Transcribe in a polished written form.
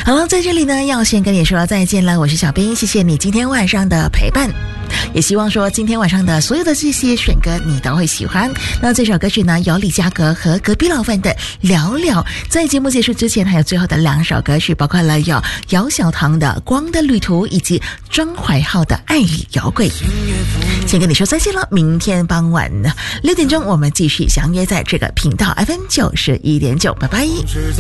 好了，在这里呢，要先跟你说再见了。我是小兵，谢谢你今天晚上的陪伴，也希望说今天晚上的所有的这些选歌你都会喜欢。那这首歌曲呢，由李佳格和隔壁老范的聊聊。在节目结束之前，还有最后的2首歌曲，包括了有姚小棠的《光的旅途》以及张怀浩的《爱里有鬼》。先跟你说再见了，明天傍晚6点钟我们继续相约在这个频道 FM 91.9，拜拜。